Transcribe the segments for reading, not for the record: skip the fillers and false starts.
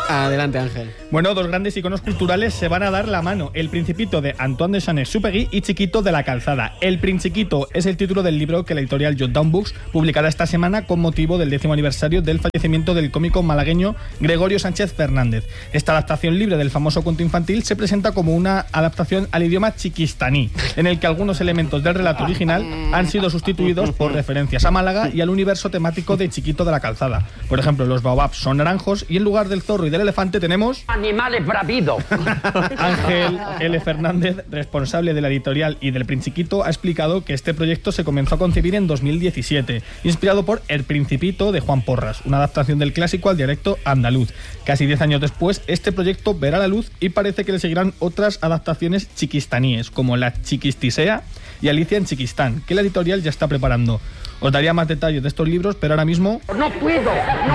Adelante, Ángel. Bueno, dos grandes iconos culturales se van a dar la mano. El Principito de Antoine de Saint-Exupéry y Chiquito de la Calzada. El Principito es el título del libro que la editorial Jotdown Books publicará esta semana con motivo del 10º aniversario del fallecimiento del cómico malagueño Gregorio Sánchez Fernández. Esta adaptación libre del famoso cuento infantil se presenta como una adaptación al idioma chiquistaní, en el que algunos elementos del relato original han sido sustituidos por referencias a Málaga y al universo temático de Chiquito de la Calzada. Por ejemplo, los baobabs son naranjos y en lugar del zorro y del elefante tenemos... animales bravidos. Ángel L. Fernández, responsable de la editorial y del Principito, ha explicado que este proyecto se comenzó a concebir en 2017, inspirado por El Principito de Juan Porras, una adaptación del clásico al dialecto andaluz. Casi 10 años después, este proyecto verá la luz y parece que le seguirán otras adaptaciones chiquistaníes, como La Chiquistisea y Alicia en Chiquistán, que la editorial ya está preparando. Os daría más detalles de estos libros, pero ahora mismo... No puedo.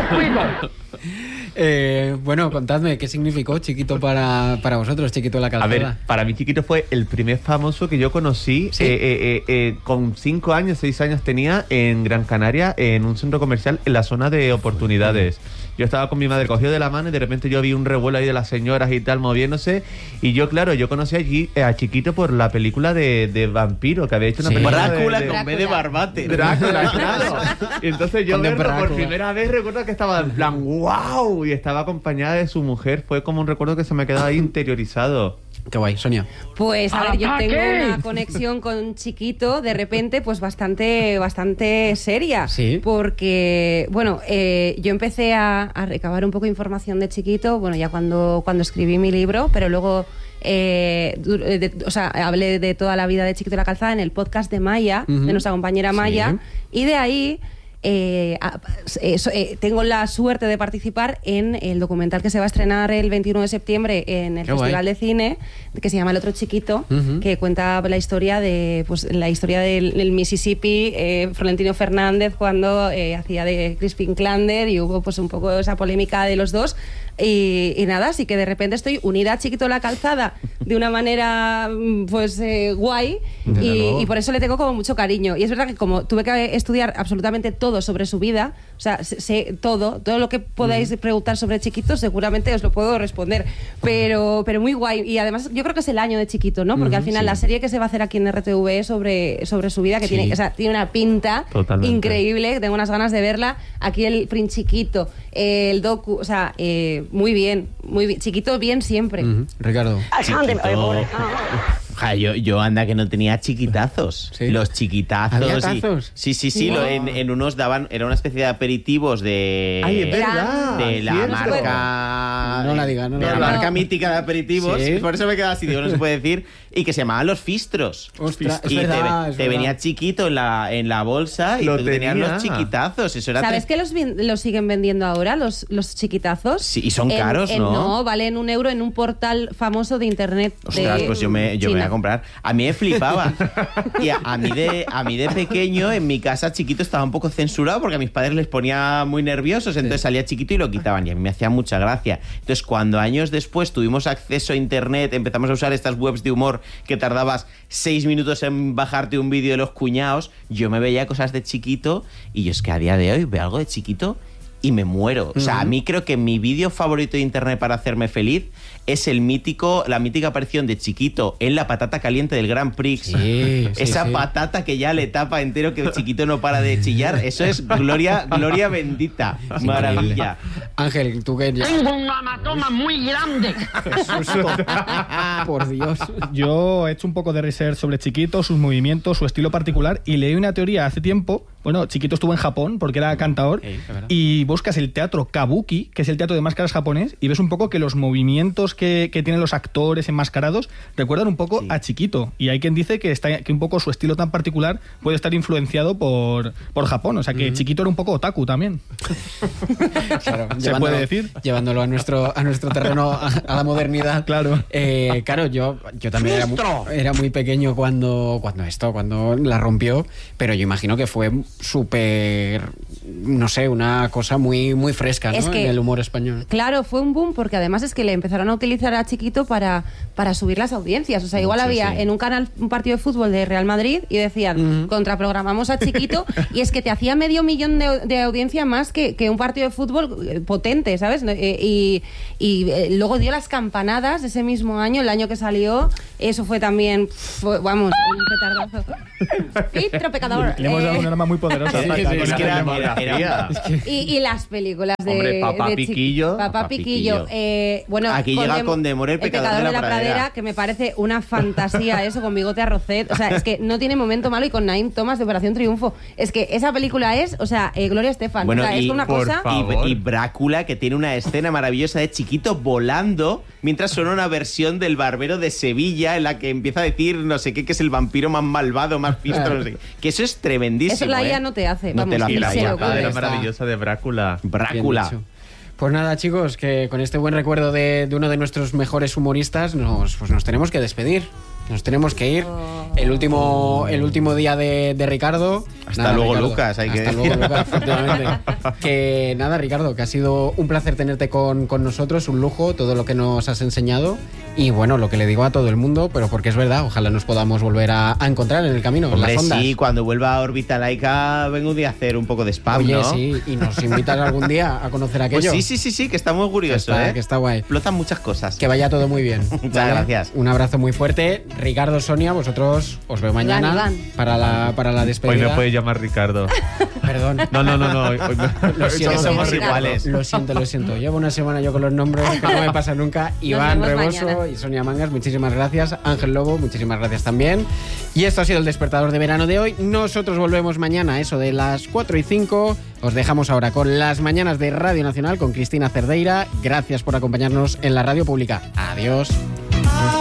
Bueno, contadme, ¿qué significó Chiquito para vosotros, Chiquito de la Calzada? A ver, para mí Chiquito fue el primer famoso que yo conocí. ¿Sí? Con 5 años, 6 años tenía en Gran Canaria, en un centro comercial en la zona de oportunidades. Yo estaba con mi madre cogido de la mano y de repente yo vi un revuelo ahí de las señoras y tal moviéndose. Y yo, claro, yo conocí allí a Chiquito por la película de vampiro, que había hecho una película Drácula con B de Barbate. Drácula, claro. Y entonces yo verlo por primera vez recuerdo que estaba en plan ¡wow! Y estaba acompañada de su mujer. Fue como un recuerdo que se me quedaba ahí interiorizado. Qué guay, Sonia. Pues a ver, yo tengo una conexión con Chiquito de repente pues bastante seria. Sí. Porque, bueno, yo empecé a recabar un poco de información de Chiquito, bueno, ya cuando escribí mi libro, pero luego hablé de toda la vida de Chiquito de la Calzada en el podcast de Maya, de nuestra compañera Maya, y de ahí... tengo la suerte de participar en el documental que se va a estrenar el 21 de septiembre en el Festival de Cine, que se llama El Otro Chiquito, que cuenta la historia del Mississippi, Florentino Fernández cuando hacía de Crispin Klander, y hubo pues un poco esa polémica de los dos. Y nada, así que de repente estoy unida a Chiquito de la Calzada de una manera pues guay, y por eso le tengo como mucho cariño. Y es verdad que como tuve que estudiar absolutamente todo sobre su vida, o sea, sé todo lo que podáis preguntar sobre Chiquito seguramente os lo puedo responder, pero muy guay. Y además yo creo que es el año de Chiquito, ¿no? Porque al final la serie que se va a hacer aquí en RTV es sobre su vida, que tiene una pinta increíble, tengo unas ganas de verla. Aquí el Principito, el docu, o sea, muy bien. Chiquito bien siempre. Ricardo. Yo anda que no tenía chiquitazos. ¿Sí? Los chiquitazos. ¿Había tazos? Sí. Wow. En unos daban, era una especie de aperitivos de... ¡Ay, es verdad! De la ¿cierto? marca... No la diga, de la marca mítica de aperitivos. Sí. Por eso me quedaba así, digo, no se puede decir. Y que se llamaban los fistros. Ostras, y es verdad, te venía chiquito en la bolsa y Lo tú tenías tenía. los chiquitazos. Eso era ¿Sabes que los siguen vendiendo ahora, los chiquitazos? Sí, y son caros, ¿no? No, valen €1 en un portal famoso de internet. Ostras, pues yo me voy a comprar. A mí me flipaba. Y a mí de pequeño, en mi casa Chiquito estaba un poco censurado porque a mis padres les ponía muy nerviosos, entonces salía Chiquito y lo quitaban, y a mí me hacía mucha gracia. Entonces, cuando años después tuvimos acceso a internet, empezamos a usar estas webs de humor que tardabas 6 minutos en bajarte un vídeo de los cuñados, yo me veía cosas de Chiquito, y yo es que a día de hoy veo algo de Chiquito y me muero. O sea, a mí creo que mi vídeo favorito de internet para hacerme feliz es la mítica aparición de Chiquito en la patata caliente del Grand Prix. Esa patata que ya le tapa entero, que el Chiquito no para de chillar. Eso es gloria bendita. Es maravilla. Ángel, tú que ya... Tengo un hematoma muy grande. Por Dios. Yo he hecho un poco de research sobre Chiquito, sus movimientos, su estilo particular, y leí una teoría hace tiempo. Bueno, Chiquito estuvo en Japón porque era cantador, y buscas el teatro kabuki, que es el teatro de máscaras japonés, y ves un poco que los movimientos que tienen los actores enmascarados recuerdan un poco a Chiquito, y hay quien dice que un poco su estilo tan particular puede estar influenciado por Japón, o sea que Chiquito era un poco otaku también. Claro, ¿Se puede decir? Llevándolo a nuestro terreno, a la modernidad. Claro. Claro, yo también era muy pequeño cuando la rompió, pero yo imagino que fue súper no sé, una cosa muy, muy fresca, ¿no? Es que, en el humor español. Claro, fue un boom porque además es que le empezaron a utilizar a Chiquito para subir las audiencias. O sea, igual había en un canal un partido de fútbol de Real Madrid y decían, contraprogramamos a Chiquito, y es que te hacía 500.000 de audiencia más que un partido de fútbol potente, ¿sabes? Y luego dio las campanadas ese mismo año, el año que salió, eso fue también, vamos, un petardazo. Filtro pecador. Le hemos dado una arma muy poderosa. Sí, Y las películas de... Hombre, Papá de Piquillo. Papá Piquillo. Bueno, aquí llega Condemor, el pecador de la pradera, que me parece una fantasía eso, con Bigote Arrocet. O sea, es que no tiene momento malo, y con Naim Thomas de Operación Triunfo. Es que esa película es, o sea, Gloria Estefan. Bueno, o sea, es una cosa... Y Brácula, que tiene una escena maravillosa de Chiquito volando mientras suena una versión del Barbero de Sevilla en la que empieza a decir no sé qué, que es el vampiro más malvado, más visto, no sé qué. Que eso es tremendísimo. Eso la IA no te hace. No vamos, te lo hace Y la la IA. guapadera maravillosa de Brácula. Brácula. Pues nada, chicos, que con este buen recuerdo de uno de nuestros mejores humoristas nos tenemos que despedir. Nos tenemos que ir. El último día de Ricardo. Hasta Nada, luego, Ricardo. Lucas. Hasta luego, Lucas, efectivamente. Que nada, Ricardo, que ha sido un placer tenerte con nosotros, un lujo, todo lo que nos has enseñado. Y bueno, lo que le digo a todo el mundo, pero porque es verdad, ojalá nos podamos volver a encontrar en el camino, en Hombre, las ondas. sí, cuando vuelva a órbita laica vengo un día a hacer un poco de spam, Oye, ¿no? sí, y nos invitas algún día a conocer aquello. Pues sí, que está muy curioso, que está guay. Explotan muchas cosas. Que vaya todo muy bien. Muchas gracias. Un abrazo muy fuerte. Ricardo, Sonia, vosotros os veo mañana Iván. para la Hoy despedida. me puedes llamar Ricardo. Perdón. No. Hoy Lo siento, somos Ricardo. iguales. Lo siento. Llevo una semana yo con los nombres, que no me pasa nunca. Iván vemos Reboso mañana. y Sonia Mangas, muchísimas gracias. Ángel Lobo, muchísimas gracias también. Y esto ha sido el despertador de verano de hoy. Nosotros volvemos mañana, eso de las 4:05. Os dejamos ahora con las mañanas de Radio Nacional con Cristina Cerdeira. Gracias por acompañarnos en la radio pública. Adiós.